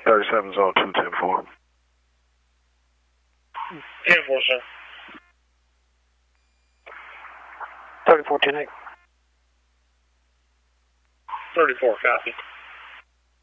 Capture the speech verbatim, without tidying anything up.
thirty-seven zone two ten four. ten four, sir. thirty-four ten eight. thirty-four, copy.